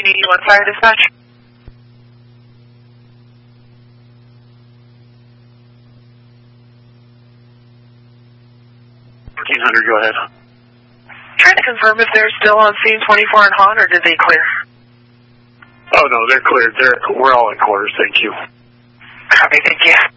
1381 Fire Dispatch. 1300, go ahead. Trying to confirm if they're still on scene 24 and Hahn, or did they clear? Oh, no, they're cleared. We're all in quarters, thank you. Copy, thank you.